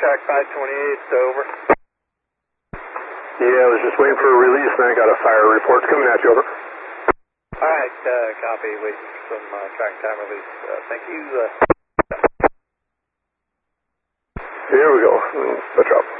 track 528, over. Yeah, I was just waiting for a release and I got a fire report coming at you, over. Alright, copy, waiting for some track time release. Thank you. Here we go. Let's drop.